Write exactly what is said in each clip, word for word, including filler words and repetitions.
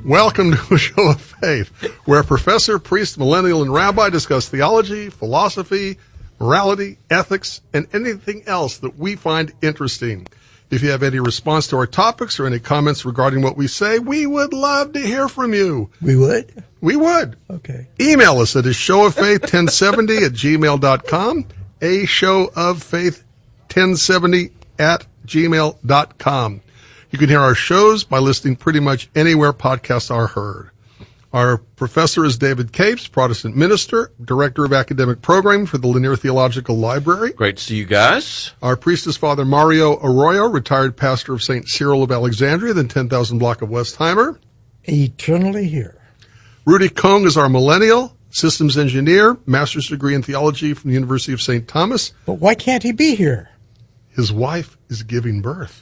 Welcome to a Show of Faith, where professor, priest, millennial, and rabbi discuss theology, philosophy, morality, ethics, and anything else that we find interesting. If you have any response to our topics or any comments regarding what we say, we would love to hear from you. We would? We would. Okay. Email us at a show of faith ten seventy at gmail dot com, a show of faith ten seventy at gmail dot com. You can hear our shows by listening pretty much anywhere podcasts are heard. Our professor is David Capes, Protestant minister, director of academic programming for the Lanier Theological Library. Great to see you guys. Our priest is Father Mario Arroyo, retired pastor of Saint Cyril of Alexandria, the ten thousand block of Westheimer. Eternally here. Rudy Kong is our millennial, systems engineer, master's degree in theology from the University of Saint Thomas. But why can't he be here? His wife is giving birth.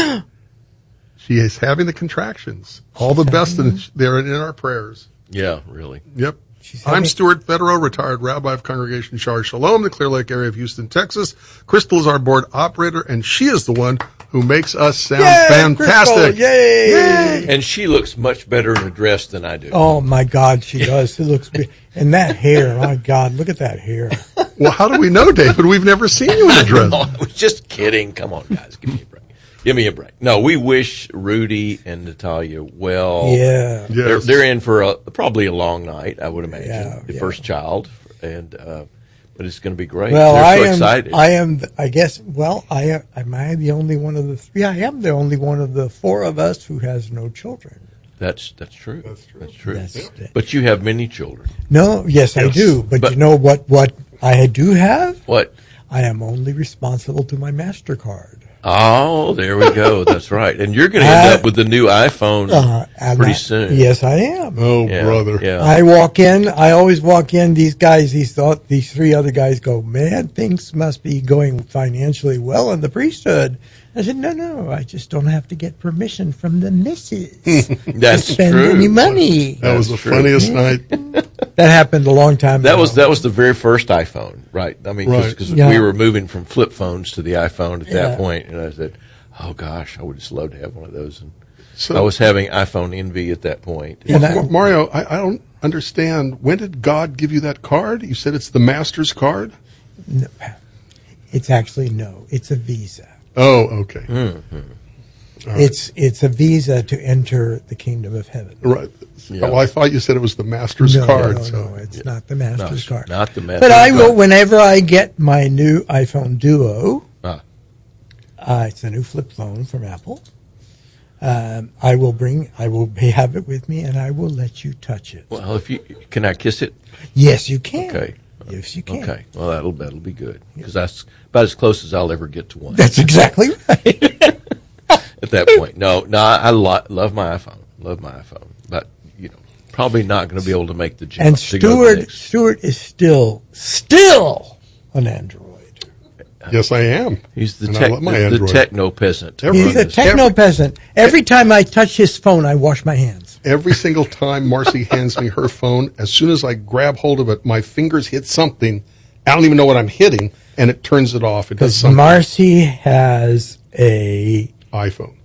She is having the contractions. All the best in, there in our prayers. Yeah, really. Yep. I'm Stuart Federer, retired rabbi of Congregation Shar Shalom, the Clear Lake area of Houston, Texas. Crystal is our board operator, and she is the one who makes us sound Yay, fantastic. Crystal, yay! Yay! And she looks much better in a dress than I do. Oh, my God, she does. She looks be- And that hair, my God, look at that hair. Well, how do we know, David? We've never seen you in a dress. No, I was just kidding. Come on, guys. Give me a break. Give me a break. No, we wish Rudy and Natalia well. Yeah. Yes. They're, they're in for a, probably a long night, I would imagine. Yeah, the yeah. first child. and uh, But it's going to be great. Well, they're I so am, excited. I am, I guess, well, I am, am I the only one of the three? I am the only one of the four of us who has no children. That's that's true. That's true. That's true. That's- But you have many children. No, yes, I Yes. do. But, But- you know what, what I do have? What? I am only responsible to my MasterCard. Oh, there we go. That's right. And you're going to end Uh, up with the new iPhone Uh, and pretty I- soon. Yes, I am. Oh, Yeah, brother. Yeah. I walk in. I always walk in. These guys, these thought, these three other guys go, man, things must be going financially well in the priesthood. I said, no, no, I just don't have to get permission from the missus That's to spend true. any money. That was the That's true. funniest night. That happened a long time That ago. was that was the very first iPhone, right? I mean, Right. because Yeah. we were moving from flip phones to the iPhone at Yeah. that point, and I said, "Oh gosh, I would just love to have one of those." And So, I was having iPhone envy at that point. And I- Ma- Mario, I, I don't understand. When did God give you that card? You said it's the master's card? No, it's actually no. It's a visa. Oh, okay. Mm-hmm. It's it's a visa to enter the kingdom of heaven. Right. Yeah. Well, I thought you said it was the master's no, card. no, so. no, it's not the master's No, card. not the master's But I will, card. whenever I get my new iPhone Duo, Ah. uh, it's a new flip phone from Apple. Um, I will bring, I will be, have it with me, and I will let you touch it. Well, if you can, I kiss it. Yes, you can. Okay. Yes, you can. Okay. Well, that'll that'll be good because that's about as close as I'll ever get to one. That's exactly right. At that point, no, no, I, I lo- love my iPhone. Love my iPhone, but you know, probably not going to be able to make the jump. And to go to the Stuart, next. Stuart is still, still an Android. Yes, I am. He's the And I tech, love my the, the Android. techno peasant. Every- He's a Runs. techno peasant. Every time I touch his phone, I wash my hands. Every single time Marcy hands me her phone, as soon as I grab hold of it, my fingers hit something. I don't even know what I'm hitting, and it turns it off. It does Because something. Marcy has a, iPhone.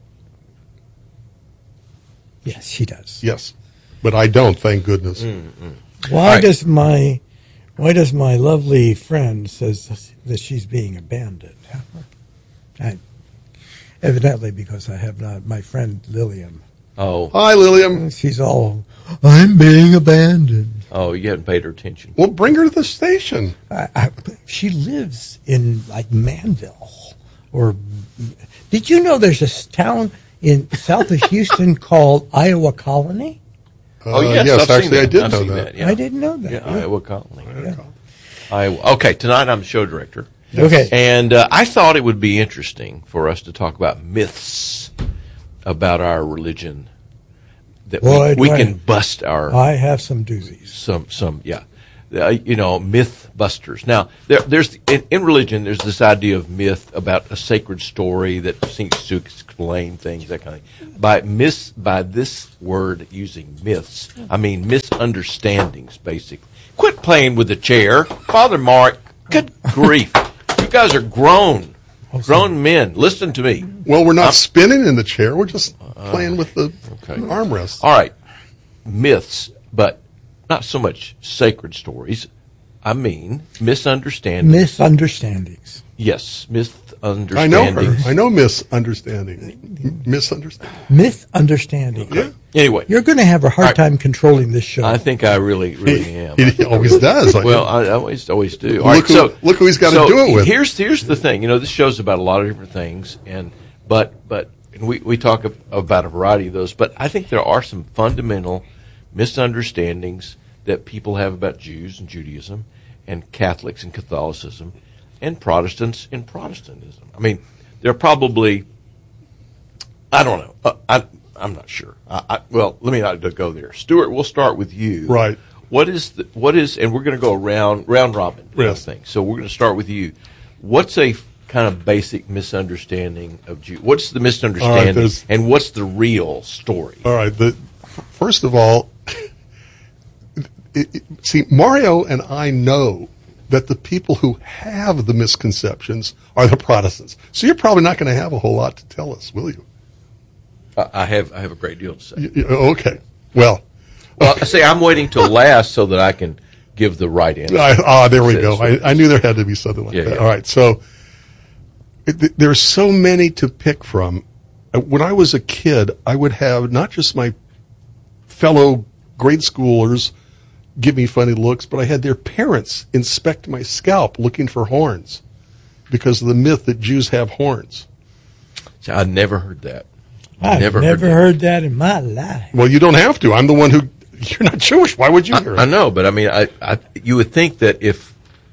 yes, she does. Yes. But I don't, thank goodness. Why right. does my why does my lovely friend says that she's being abandoned? I, evidently because I have not my friend Lillian. Oh, Hi, Lillian. She's all I'm being abandoned. oh, you haven't paid her attention. Well, bring her to the station. I, I, she lives in like Manville, or did you know there's a town in south of Houston called Iowa Colony? Oh, Uh, yes, yes, I've seen actually, I that. did I've know seen that. that, yeah. I didn't know that. Yeah, Iowa Colony. Yeah. Iowa. Okay, tonight I'm the show director. Okay. And uh, I thought it would be interesting for us to talk about myths about our religion that Boy, we, we do I- can bust our I have some doozies. some some yeah uh, you know, myth busters. Now there, there's in, in religion there's this idea of myth about a sacred story that seems to explain things, that kind of thing. By mis by this word using myths, I mean misunderstandings basically. Quit playing with the chair, Father Mark. Good grief, you guys are grown grown men. Listen to me. Well, we're not spinning in the chair. We're just playing with the okay. armrest. All right. myths, but not so much sacred stories. I mean misunderstandings. Misunderstandings. Yes, misunderstandings. I know her. I know misunderstanding. Misunderstanding. Misunderstanding. Yeah. Anyway, You're going to have a hard All right. time controlling this show. I think I really, really am. He always does. I Well, know. I always, always do. Look All right, who- so look who he's got to so do it with. Here's here's the thing. You know, this show's about a lot of different things, and but but and we we talk ab- about a variety of those. But I think there are some fundamental misunderstandings that people have about Jews and Judaism, and Catholics and Catholicism, and Protestants and Protestantism. I mean, there are probably, I don't know. Uh, I, I'm not sure. I, I, well, let me not go there. Stuart, we'll start with you. Right. What is the, what is, and we're going to go round round robin. Yes. Thing. So we're going to start with you. What's a kind of basic misunderstanding of Jew? What's the misunderstanding, there's- and what's the real story? All right. The, first of all, it, it, see, Mario and I know that the people who have the misconceptions are the Protestants. So you're probably not going to have a whole lot to tell us, will you? I I have I have a great deal to say. Y- y- Okay. Well, Well, I say I'm waiting till last so that I can give the right answer. I, ah, there we Says- go. I, I knew there had to be something like Yeah, that. yeah. All right. So it, th- there's so many to pick from. Uh, When I was a kid, I would have not just my fellow grade schoolers give me funny looks, but I had their parents inspect my scalp looking for horns because of the myth that Jews have horns. See, I never heard that. I've never never, heard heard, that. that. in my life. Well, you don't have to. I'm the one who. You're not Jewish. Why would you hear it? I know, but I mean, I, I you would think that if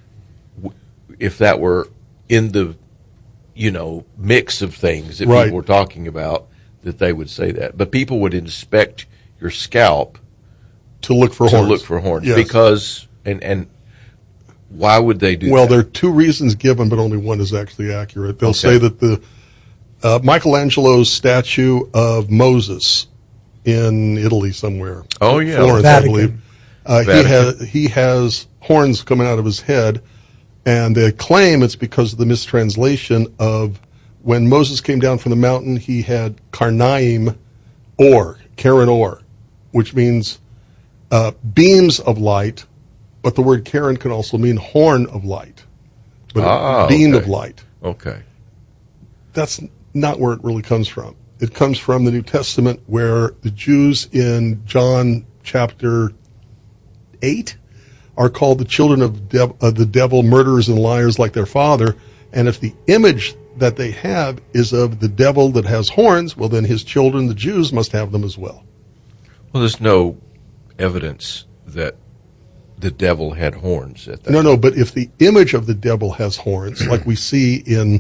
if that were in the you know mix of things that Right. people were talking about, that they would say that. But people would inspect your scalp To look for to horns. look for horns Yes. because and and why would they do Well, that? there are two reasons given, but only one is actually accurate. They'll Okay. say that the uh, Michelangelo's statue of Moses in Italy somewhere, Oh, yeah. Florence, Vatican. I believe, uh, he Vatican. has he has horns coming out of his head, and they claim it's because of the mistranslation of when Moses came down from the mountain, he had karnaim or Karen or, which means uh, beams of light, but the word Karen can also mean horn of light, but Ah, a beam okay. of light. Okay. That's not where it really comes from. It comes from the New Testament, where the Jews in John chapter eight are called the children of, dev- of the devil, murderers and liars like their father. And if the image that they have is of the devil that has horns, well, then his children, the Jews, must have them as well. Well, there's no evidence that the devil had horns at that. No, no, but if the image of the devil has horns, like we see in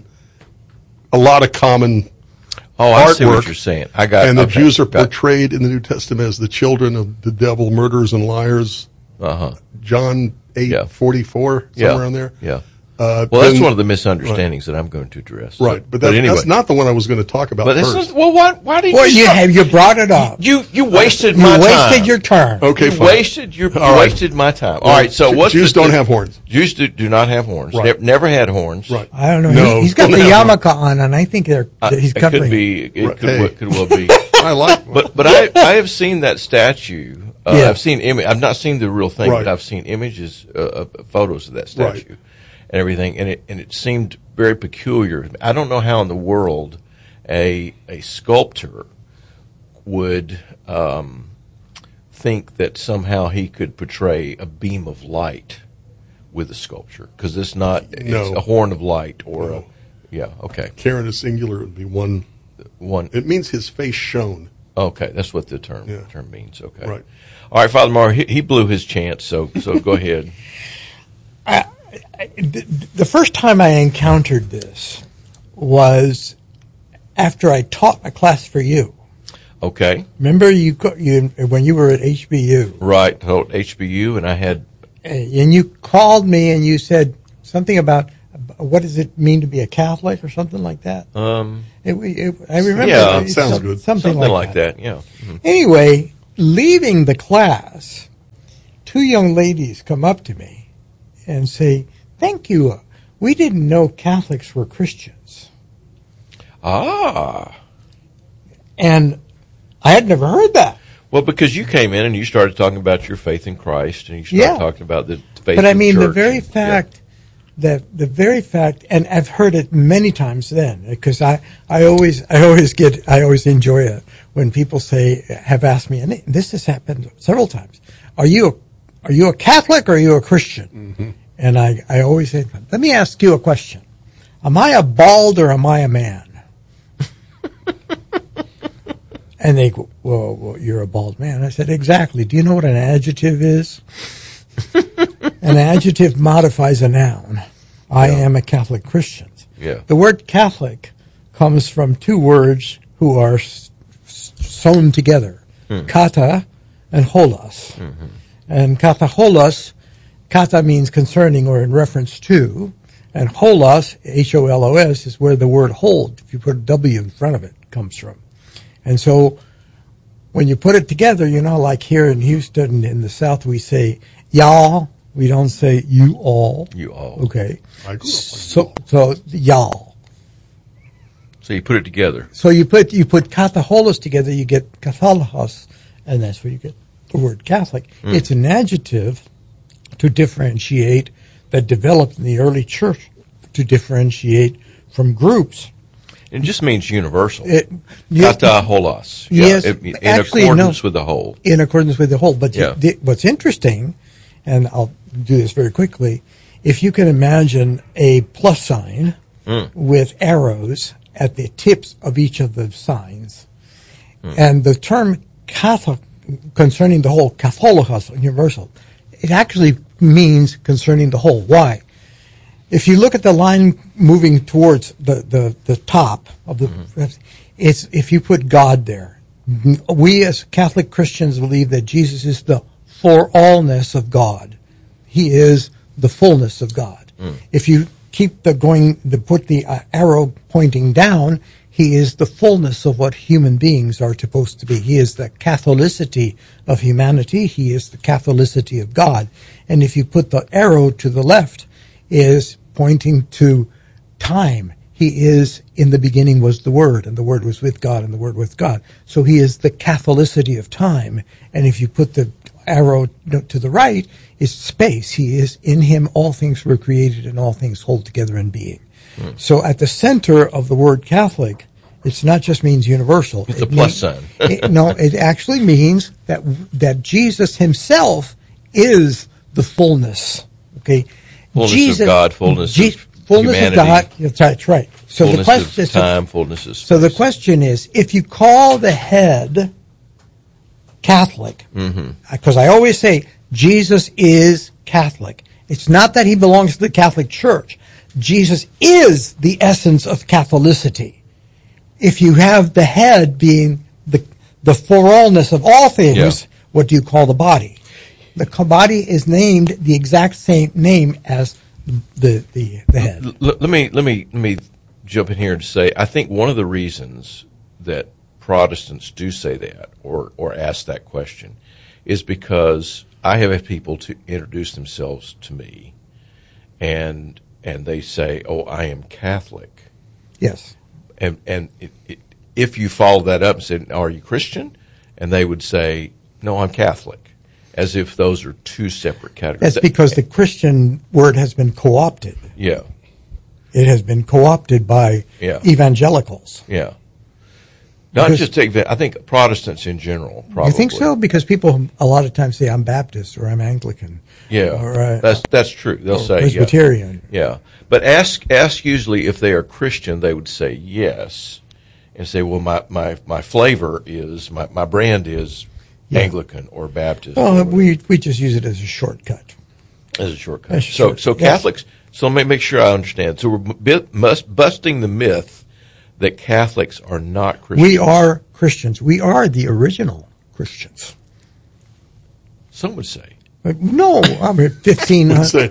a lot of common Oh, I see what artwork, you're saying. I got and the okay, Jews are got- portrayed in the New Testament as the children of the devil, murderers and liars. Uh-huh. John eight Yeah. forty four, Yeah. somewhere around there. Yeah. Uh, Well, that's then- one of the misunderstandings that I'm going to address. right, but, that, anyway, that's not the one I was going to talk about But this first. is well. Why? Why did Well, you? you start- have you brought it up. You you wasted You my wasted time. your turn. okay, You fine. wasted your you All right. wasted my time. All right. So Ju- what's Jews the- don't have horns. Jews do, do not have horns. Right. Ne- never had horns. Right. I don't know. No, he, he's got don't the have yarmulke on, and I think they're Uh, he's it covering. could be. It Right. could, Hey. well, could well be. I like But but I I have seen that statue. Uh, Yeah. I've seen image. I've not seen the real thing, Right. but I've seen images, uh, of photos of that Right. statue, and everything. And it and it seemed very peculiar. I don't know how in the world a a sculptor would um, think that somehow he could portray a beam of light with a sculpture, because it's not No. it's a horn of light or No. a yeah okay Karen is singular. It would be one. one. It means his face shone. Okay, that's what the term Yeah. term means. Okay, Right. All right, Father Mar, he, he blew his chance, so so go ahead. the, the first time I encountered this was after I taught a class for you. Okay, Remember you co- you when you were at H B U, right. So H B U, and I had and you called me and you said something about what does it mean to be a Catholic or something like that. um It, it, I remember. Yeah, it, sounds some- good. Something, something like, like that. that. Yeah. Mhm. Anyway, leaving the class, two young ladies come up to me and say, "Thank you. We didn't know Catholics were Christians." Ah. And I had never heard that. Well, because you came in and you started talking about your faith in Christ, and you started Yeah. talking about the faith But I in mean, the church very and- fact that the very fact, and I've heard it many times then, because I, I always, I always get, I always enjoy it when people say, have asked me, and this has happened several times. Are you, a, are you a Catholic or are you a Christian? Mm-hmm. And I, I always say, let me ask you a question. Am I a bald or am I a man? And they go, well, well, you're a bald man. I said, exactly. Do you know what an adjective is? An adjective modifies a noun. I Yeah. am a Catholic Christian. Yeah. The word Catholic comes from two words who are s- s- sewn together, Hmm. kata and holos. Mm-hmm. And kata holos, kata means concerning or in reference to, and holos, H O L O S, is where the word hold, if you put a W in front of it, comes from. And so when you put it together, you know, like here in Houston in the South, we say y'all. We don't say you all. You all. Okay. I grew up like So, so y'all. So you put it together. So you put you put kataholos together, you get katholikos, and that's where you get the word Catholic. Mm. It's an adjective to differentiate that developed in the early church to differentiate from groups. It just means universal. It, Kata holos. Yeah, Yes, it- in actually, accordance no. with the whole. in accordance with the whole. But Yeah. the, what's interesting, and I'll do this very quickly, if you can imagine a plus sign Mm. with arrows at the tips of each of the signs, and the term Catholic concerning the whole, Catholicos, universal, it actually means concerning the whole. Why? If you look at the line moving towards the, the, the top of the, it's if you put God there. We as Catholic Christians believe that Jesus is the for allness of God. He is the fullness of God. Mm. If you keep the going, the put the uh, arrow pointing down, he is the fullness of what human beings are supposed to be. He is the Catholicity of humanity. He is the Catholicity of God. And if you put the arrow to the left, is pointing to time. He is, in the beginning was the Word, and the Word was with God, and the Word with God. So he is the Catholicity of time. And if you put the arrow to the right, is space. He is, in him all things were created, and all things hold together in being. Hmm. So at the center of the word Catholic, it's not just means universal. It's it a plus mean, sign. it, no, it actually means that that Jesus himself is the fullness. Okay, Fullness Jesus, of God, fullness Je- of fullness humanity. of God. That's right. That's right. So Fullness the question, of time, fullness of space. so the question is, if you call the head Catholic, because Mm-hmm. I always say Jesus is Catholic. It's not that he belongs to the Catholic Church. Jesus is the essence of Catholicity. If you have the head being the the for allness of all things, Yeah. what do you call the body? The co- body is named the exact same name as the the, the head. L- let me let me let me jump in here and say I think one of the reasons that Protestants do say that or or ask that question is because I have had people to introduce themselves to me, and and they say, "Oh, I am Catholic," Yes. and and it, it, if you follow that up and said, "Are you Christian?" and they would say, "No, I'm Catholic," as if those are two separate categories. That's because the Christian word has been co-opted. yeah, It has been co-opted by Yeah. evangelicals. yeah. Not Because- just take that. I think Protestants in general. Probably. You think so? Because people a lot of times say I'm Baptist or I'm Anglican. Yeah, Or, uh, that's that's true. They'll say yeah. Presbyterian. Yeah, but ask ask usually if they are Christian, they would say yes, and say, well, my my, my flavor is my, my brand is Yeah. Anglican or Baptist. Well, or whatever, we we just use it as a shortcut. as a shortcut. as a so short- so yeah. Catholics. So let me make sure I understand. So we're bu- must, busting the myth that Catholics are not Christians. We are Christians. We are the original Christians. Some would say. But no, I mean fifteen hundred. Say,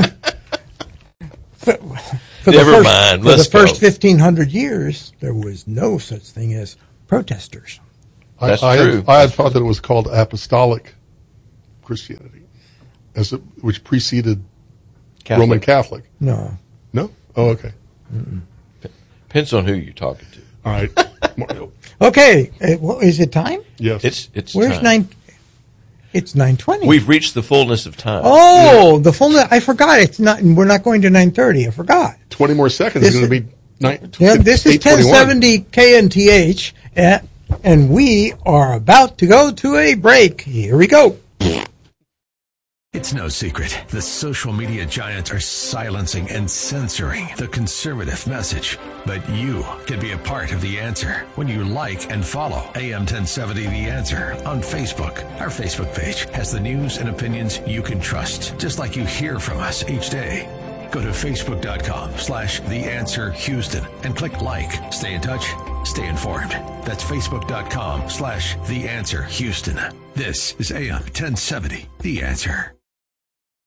For, for Never the first, mind, For let's the first go. fifteen hundred years, there was no such thing as protesters. I, That's I true. Had, I had thought that it was called apostolic Christianity, as it, which preceded Catholic. Roman Catholic. No. No? Oh, okay. Depends on who you're talking to. All right. Okay, uh, well, is it time? Yes. It's it's Where's time. nine? It's nine twenty. We've reached the fullness of time. Oh, the fullness. I forgot. It's not. We're not going to nine thirty. I forgot. twenty more seconds This is going to is- be nine. Yeah, this is eight twenty-one. ten seventy K N T H, uh, and we are about to go to a break. Here we go. It's no secret. The social media giants are silencing and censoring the conservative message. But you can be a part of the answer when you like and follow A M ten seventy The Answer on Facebook. Our Facebook page has the news and opinions you can trust, just like you hear from us each day. Go to facebook.com slash The Answer Houston and click like. Stay in touch. Stay informed. That's facebook.com slash The Answer Houston. This is A M ten seventy The Answer.